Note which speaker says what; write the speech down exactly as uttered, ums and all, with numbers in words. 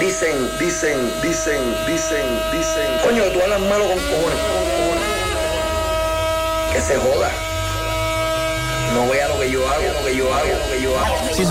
Speaker 1: Dicen, dicen, dicen, dicen, dicen. Coño, tú hablas malo con cojones. Que se joda. No vea lo que yo hago, lo que yo hago, lo que yo hago.
Speaker 2: Si